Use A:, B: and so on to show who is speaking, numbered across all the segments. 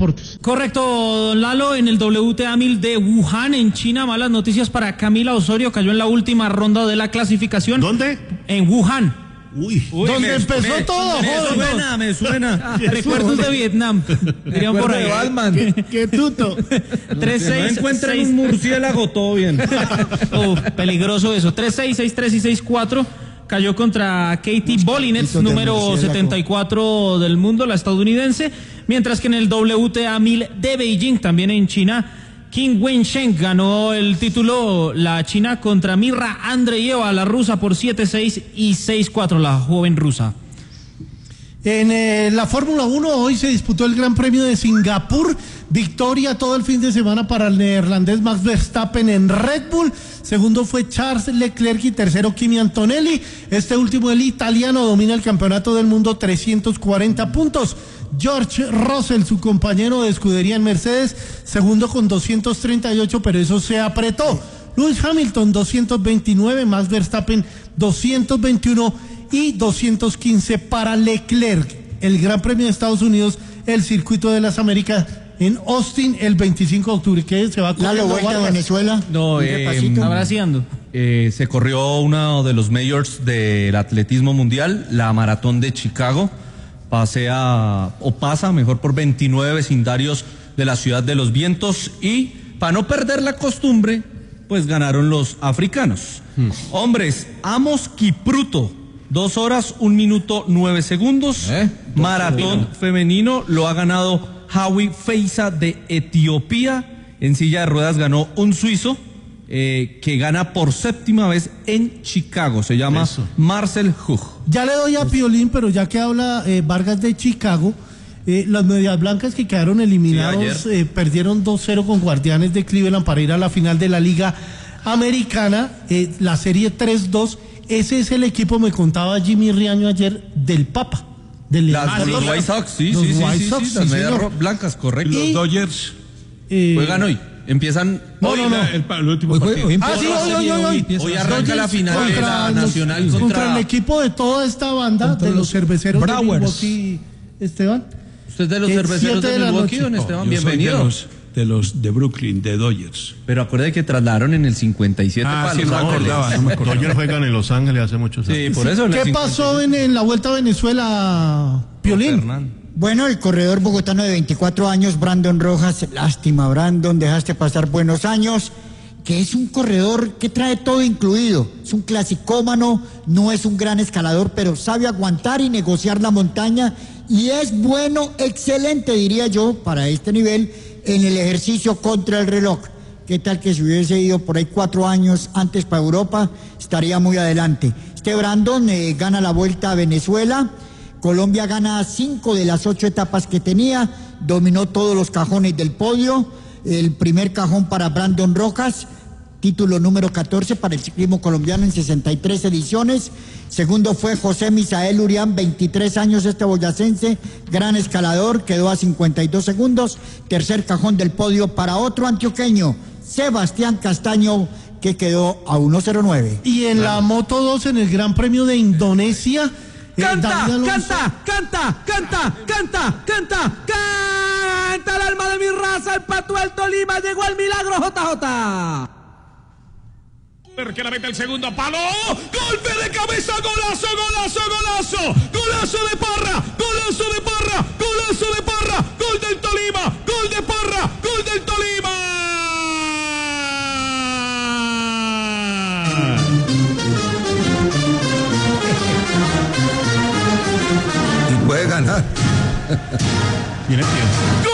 A: Deportes.
B: Correcto, Lalo, en el WTA 1000 de Wuhan, en China, malas noticias para Camila Osorio, cayó en la última ronda de la clasificación.
A: ¿Dónde?
B: En Wuhan.
A: Uy, donde empezó todo.
C: Me suena.
B: Recuerdos de Vietnam. Dirían por ahí.
A: Qué tuto.
B: 3-6.
C: No encuentran un murciélago, todo bien.
B: Peligroso eso. 3-6, 6-3 y 6-4. Cayó contra Katie Bolinets, número 74 del mundo, la estadounidense. Mientras que en el WTA 1000 de Beijing, también en China, Qin Wensheng ganó el título, la china, contra Mirra Andreeva, la rusa, por 7-6 y 6-4, la joven rusa.
A: En la Fórmula 1 hoy se disputó el Gran Premio de Singapur. Victoria todo el fin de semana para el neerlandés Max Verstappen en Red Bull. Segundo fue Charles Leclerc y tercero Kimi Antonelli. Este último, el italiano, domina el campeonato del mundo, 340 puntos. George Russell, su compañero de escudería en Mercedes, segundo con 238, pero eso se apretó. Lewis Hamilton, 229, Max Verstappen, 221 y 215 para Leclerc. El Gran Premio de Estados Unidos, el Circuito de las Américas, en Austin, el 25 de octubre. ¿Qué se va a correr?
D: ¿La vuelta a Venezuela?
C: No,
B: Abraciando.
C: se corrió uno de los majors del atletismo mundial, la maratón de Chicago. Pasa mejor por 29 vecindarios de la ciudad de los vientos, y para no perder la costumbre, pues ganaron los africanos. Hombres, Amos Kipruto, 2 horas, 1 minuto, 9 segundos. Maratón femenino lo ha ganado Hawi Feiza de Etiopía. En silla de ruedas ganó un suizo que gana por 7ª vez en Chicago. Se llama Marcel Hug.
A: Ya le doy a Piolín, pero ya que habla Vargas de Chicago, las Medias Blancas que quedaron eliminados, perdieron 2-0 con Guardianes de Cleveland para ir a la final de la Liga Americana, la serie 3-2. Ese es el equipo, me contaba Jimmy Riaño ayer, del Papa.
C: Los White Sox, las Medias Blancas, correcto.
A: Y
C: los Dodgers juegan hoy. Empiezan
A: el
E: último partido.
C: Hoy arranca la final de la Nacional
A: contra el equipo de toda esta banda de los cerveceros de Milwaukee, Esteban.
C: ¿Usted es de los cerveceros de Milwaukee, don Esteban? Bienvenido.
E: De los de Brooklyn, de Dodgers.
C: Pero acuérdate que trasladaron en el 57 para Los Ángeles.
A: No me acordaba. Dodgers juegan en Los Ángeles hace muchos años.
C: Sí, por eso.
A: ¿Qué pasó en la Vuelta a Venezuela, Piolín?
D: Bueno, el corredor bogotano de 24 años, Brandon Rojas, lástima, Brandon, dejaste pasar buenos años, que es un corredor que trae todo incluido, es un clasicómano, no es un gran escalador, pero sabe aguantar y negociar la montaña, y es bueno, excelente, diría yo, para este nivel, en el ejercicio contra el reloj. ¿Qué tal que si hubiese ido por ahí 4 años antes para Europa, estaría muy adelante? Este Brandon gana la Vuelta a Venezuela. Colombia gana 5 de las 8 etapas que tenía, dominó todos los cajones del podio. El primer cajón para Brandon Rojas, título número 14 para el ciclismo colombiano en 63 ediciones. Segundo fue José Misael Urián, 23 años, este boyacense, gran escalador, quedó a 52 segundos. Tercer cajón del podio para otro antioqueño, Sebastián Castaño, que quedó a 1.09.
A: Y en la Moto 2, en el Gran Premio de Indonesia,
F: Canta el alma de mi raza, el Pato del Tolima, llegó al milagro, JJ.
G: Que la mete el segundo palo, golpe de cabeza, golazo, golazo de Parra, gol del Tolima, gol de Parra, gol del Tolima.
E: Puede ganar.
A: Tiene tiempo.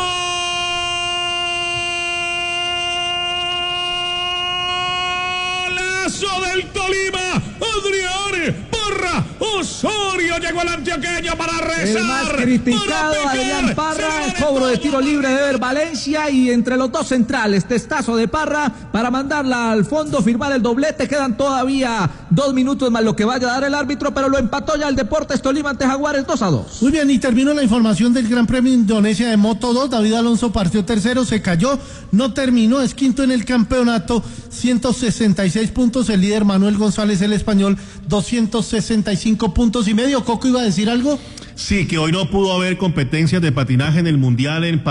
G: ¡Golazo del Tolima! Adrián Parra Osorio llegó al antioqueño para rezar.
F: El más criticado, Adrián Parra, el cobro de tiro libre de Ever Valencia, y entre los dos centrales, testazo de Parra para mandarla al fondo, firmar el doblete. Quedan todavía 2 minutos más lo que vaya a dar el árbitro, pero lo empató ya el Deportes Tolima ante Jaguares 2-2.
A: Muy bien, y terminó la información del Gran Premio de Indonesia de Moto 2. David Alonso partió tercero, se cayó, no terminó, es quinto en el campeonato, 166 puntos. El líder Manuel González, el español, 265 puntos y medio. ¿Coco iba a decir algo?
H: Sí, que hoy no pudo haber competencias de patinaje en el Mundial en